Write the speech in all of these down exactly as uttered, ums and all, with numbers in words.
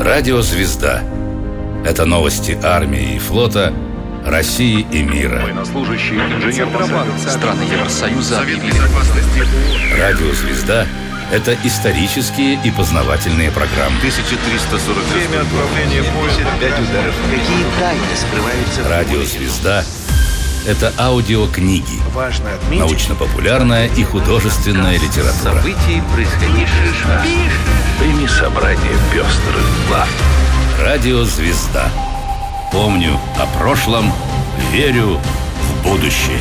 Радио «Звезда». Это новости армии и флота, России и мира. Военнослужащие, инженер страны Евросоюза объявили. Радио «Звезда» — это исторические и познавательные программы. тысяча триста сорок Время отправления поезда. пять ударов. Какие тайны скрываются в Радио «Звезда» — это аудиокниги, Важно отметить, научно-популярная и художественная литература. событий, происходивших в Прими собрание пестрых глав. Радио «Звезда». Помню о прошлом, верю в будущее.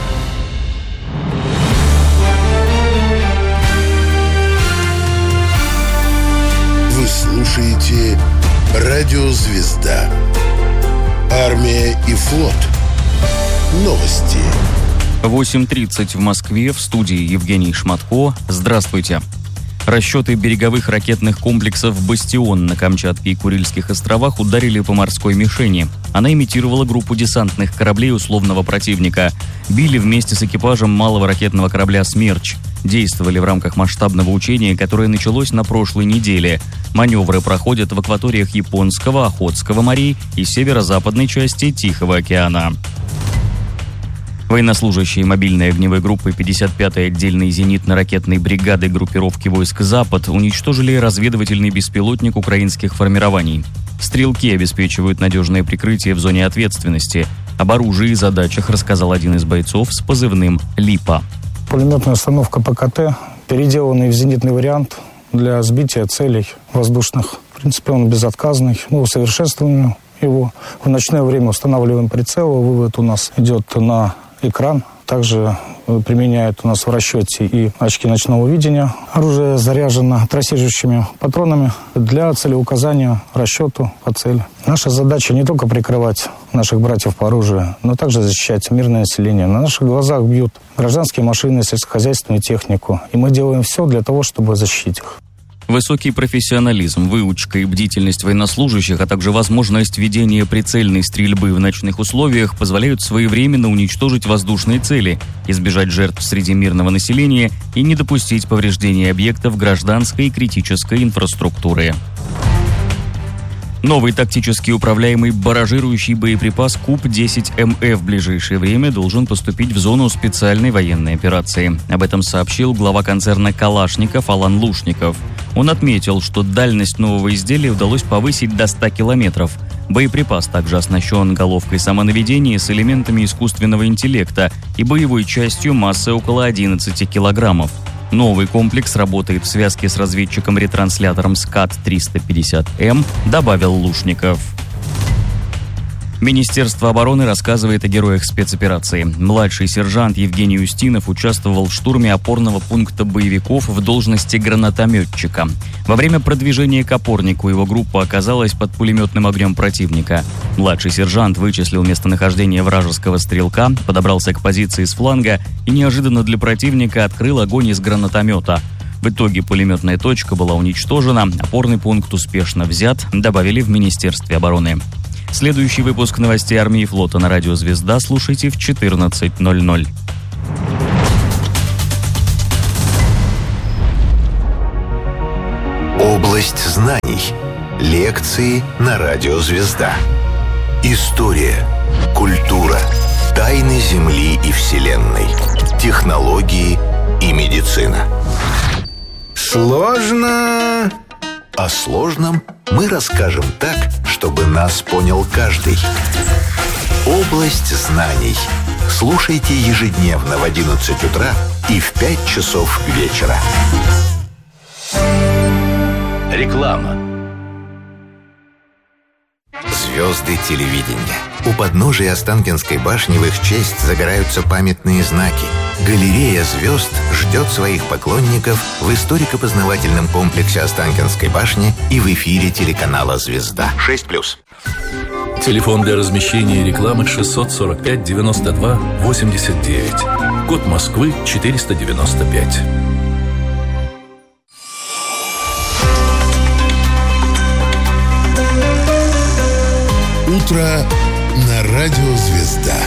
Вы слушаете Радио «Звезда». Армия и флот. Новости. восемь тридцать в Москве, в студии Евгений Шматко. Здравствуйте. Расчеты береговых ракетных комплексов «Бастион» на Камчатке и Курильских островах ударили по морской мишени. Она имитировала группу десантных кораблей условного противника. Били вместе с экипажем малого ракетного корабля «Смерч». Действовали в рамках масштабного учения, которое началось на прошлой неделе. Маневры проходят в акваториях Японского, Охотского морей и северо-западной части Тихого океана. Военнослужащие мобильной огневой группы пятьдесят пятой отдельной зенитно-ракетной бригады группировки войск «Запад» уничтожили разведывательный беспилотник украинских формирований. Стрелки обеспечивают надежное прикрытие в зоне ответственности. Об оружии и задачах рассказал один из бойцов с позывным «Липа». Пулеметная установка ПКТ, переделанный в зенитный вариант для сбития целей воздушных. В принципе, он безотказный. Мы усовершенствуем его. В ночное время устанавливаем прицел. Вывод у нас идет на экран. Также применяют у нас в расчете и очки ночного видения. Оружие заряжено трассирующими патронами для целеуказания расчету по цели. Наша задача не только прикрывать наших братьев по оружию, но также защищать мирное население. На наших глазах бьют гражданские машины, сельскохозяйственную технику. И мы делаем все для того, чтобы защитить их. Высокий профессионализм, выучка и бдительность военнослужащих, а также возможность ведения прицельной стрельбы в ночных условиях позволяют своевременно уничтожить воздушные цели, избежать жертв среди мирного населения и не допустить повреждения объектов гражданской и критической инфраструктуры. Новый тактически управляемый барражирующий боеприпас Куб десять эм эф в ближайшее время должен поступить в зону специальной военной операции. Об этом сообщил глава концерна «Калашников» Алан Лушников. Он отметил, что дальность нового изделия удалось повысить до ста километров. Боеприпас также оснащен головкой самонаведения с элементами искусственного интеллекта и боевой частью массой около одиннадцати килограммов. Новый комплекс работает в связке с разведчиком-ретранслятором скат триста пятьдесят эм, добавил Лушников. Министерство обороны рассказывает о героях спецоперации. Младший сержант Евгений Устинов участвовал в штурме опорного пункта боевиков в должности гранатометчика. Во время продвижения к опорнику его группа оказалась под пулеметным огнем противника. Младший сержант вычислил местонахождение вражеского стрелка, подобрался к позиции с фланга и неожиданно для противника открыл огонь из гранатомета. В итоге пулеметная точка была уничтожена, опорный пункт успешно взят, добавили в Министерстве обороны. Следующий выпуск новостей армии и флота на радио «Звезда» слушайте в четырнадцать ноль ноль. Область знаний. Лекции на радио «Звезда». История, культура, тайны Земли и Вселенной, технологии и медицина. Сложно. О сложном мы расскажем так, чтобы нас понял каждый. Область знаний. Слушайте ежедневно в одиннадцать утра и в пять часов вечера. Реклама. Звезды телевидения. У подножия Останкинской башни в их честь загораются памятные знаки. Галерея звезд ждет своих поклонников в историко-познавательном комплексе Останкинской башни и в эфире телеканала «Звезда». шесть плюс. Телефон для размещения рекламы шестьсот сорок пять девяносто два восемьдесят девять. Код Москвы четыреста девяносто пять. Утро на радио «Звезда».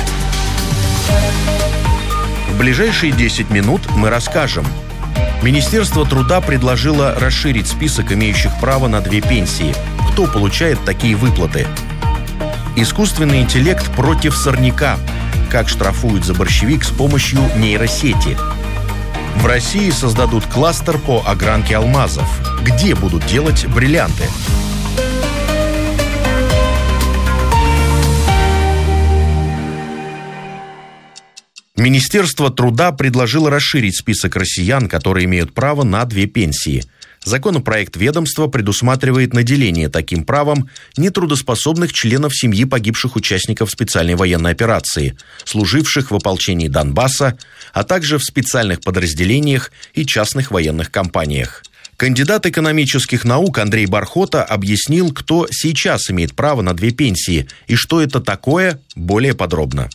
В ближайшие десять минут мы расскажем. Министерство труда предложило расширить список имеющих право на две пенсии. кто получает такие выплаты? Искусственный интеллект против сорняка. Как штрафуют за борщевик с помощью нейросети? В России создадут кластер по огранке алмазов. Где будут делать бриллианты? Министерство труда предложило расширить список россиян, которые имеют право на две пенсии. Законопроект ведомства предусматривает наделение таким правом нетрудоспособных членов семьи погибших участников специальной военной операции, служивших в ополчении Донбасса, а также в специальных подразделениях и частных военных компаниях. Кандидат экономических наук Андрей Бархота объяснил, кто сейчас имеет право на две пенсии и что это такое, более подробно.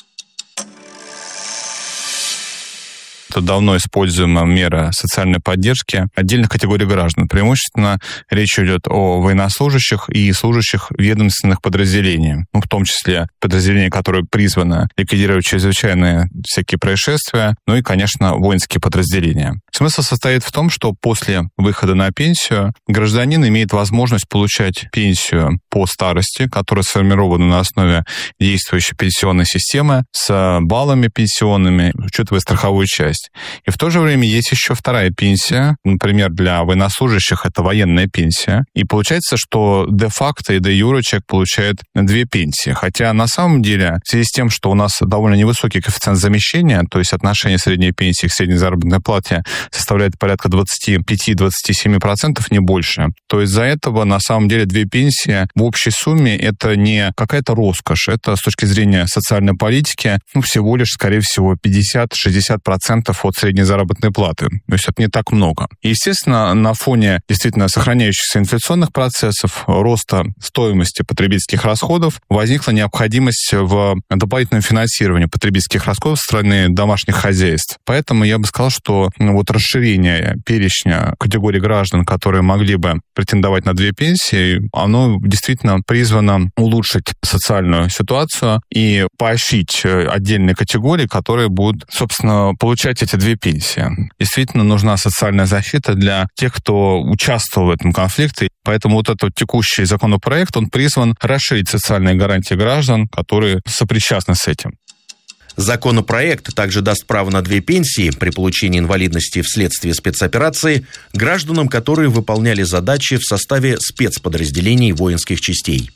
Это давно используемая мера социальной поддержки отдельных категорий граждан. Преимущественно речь идет о военнослужащих и служащих ведомственных подразделений, ну, в том числе подразделения, которые призваны ликвидировать чрезвычайные всякие происшествия, ну и, конечно, воинские подразделения. Смысл состоит в том, что после выхода на пенсию гражданин имеет возможность получать пенсию по старости, которая сформирована на основе действующей пенсионной системы с баллами пенсионными, учитывая страховую часть. И в то же время есть еще вторая пенсия, например, для военнослужащих это военная пенсия. И получается, что де-факто и де-юре человек получает две пенсии. Хотя на самом деле, в связи с тем, что у нас довольно невысокий коэффициент замещения, то есть отношение средней пенсии к средней заработной плате составляет порядка двадцать пять - двадцать семь процентов, не больше, то из-за этого на самом деле две пенсии в общей сумме это не какая-то роскошь, это с точки зрения социальной политики ну, всего лишь, скорее всего, пятьдесят - шестьдесят процентов от средней заработной платы. То есть это не так много. И, естественно, на фоне действительно сохраняющихся инфляционных процессов, роста стоимости потребительских расходов, возникла необходимость в дополнительном финансировании потребительских расходов со стороны домашних хозяйств. Поэтому я бы сказал, что ну, вот расширение перечня категорий граждан, которые могли бы претендовать на две пенсии, оно действительно призвано улучшить социальную ситуацию и поощрить отдельные категории, которые будут, собственно, получать эти две пенсии. Действительно нужна социальная защита для тех, кто участвовал в этом конфликте. Поэтому вот этот текущий законопроект, он призван расширить социальные гарантии граждан, которые сопричастны с этим. Законопроект также даст право на две пенсии при получении инвалидности вследствие спецоперации гражданам, которые выполняли задачи в составе спецподразделений воинских частей.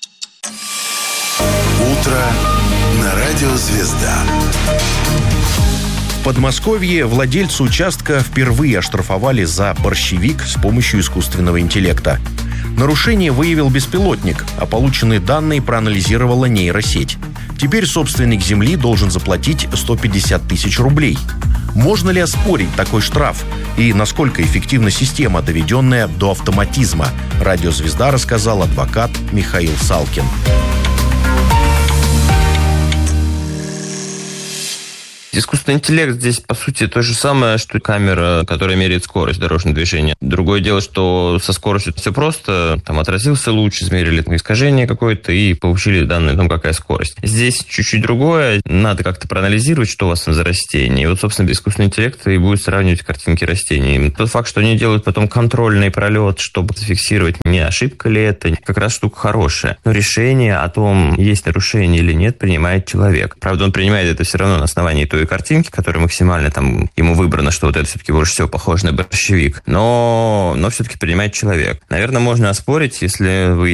Утро на радио «Звезда». В Подмосковье владельца участка впервые оштрафовали за борщевик с помощью искусственного интеллекта. Нарушение выявил беспилотник, а полученные данные проанализировала нейросеть. Теперь собственник земли должен заплатить сто пятьдесят тысяч рублей. Можно ли оспорить такой штраф? И насколько эффективна система, доведенная до автоматизма? Радио «Звезда» рассказал адвокат Михаил Салкин. Искусственный интеллект здесь, по сути, то же самое, что камера, которая меряет скорость дорожного движения. Другое дело, что со скоростью все просто. Там отразился луч, измерили искажение какое-то и получили данные о том, какая скорость. Здесь чуть-чуть другое. Надо как-то проанализировать, что у вас за растение. И вот, собственно, искусственный интеллект и будет сравнивать картинки растений. Тот факт, что они делают потом контрольный пролет, чтобы зафиксировать, не ошибка ли это, как раз штука хорошая. Но решение о том, есть нарушение или нет, принимает человек. Правда, он принимает это все равно на основании той картинки, которая максимально там ему выбрано, что вот это все-таки больше всего похоже на борщевик. Но, но все-таки принимает человек. Наверное, можно оспорить, если вы